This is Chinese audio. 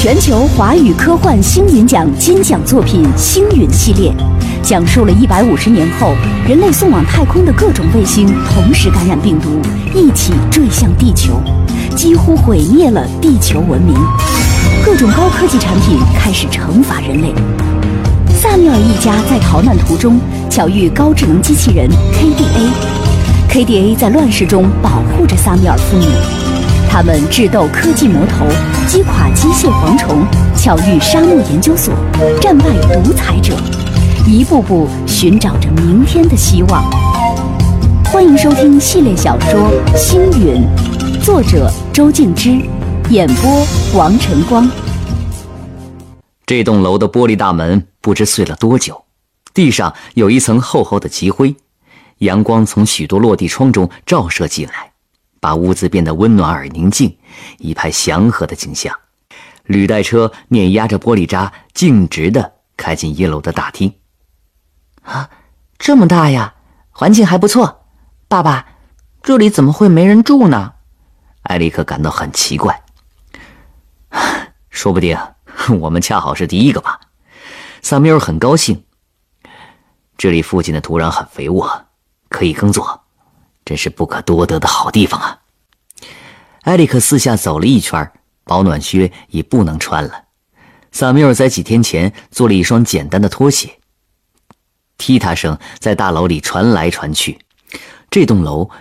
全球华语科幻星云奖金奖作品《星云》系列，讲述了150年后人类送往太空的各种卫星同时感染病毒，一起坠向地球，几乎毁灭了地球文明。各种高科技产品开始惩罚人类。萨缪尔一家在逃难途中巧遇高智能机器人 KDA，KDA 在乱世中保护着萨缪尔父女。他们智斗科技魔头，击垮机械蝗虫，巧遇沙漠研究所，战败独裁者，一步步寻找着明天的希望。欢迎收听系列小说《星云》，作者周静之，演播王晨光。 这栋楼的玻璃大门不知碎了多久，地上有一层厚厚的积灰，阳光从许多落地窗中照射进来，把屋子变得温暖而宁静，一派祥和的景象。履带车碾压着玻璃渣，径直地开进1楼的大厅。 啊，这么大呀，环境还不错。爸爸，这里怎么会没人住呢？ 艾利克感到很奇怪。说不定我们恰好是第一个吧。萨缪尔很高兴。这里附近的土壤很肥沃，可以耕作，真是不可多得的好地方啊。艾利克四下走了一圈，保暖靴已不能穿了。萨缪尔在几天前做了一双简单的拖鞋。踢踏声在大楼里传来传去。这栋楼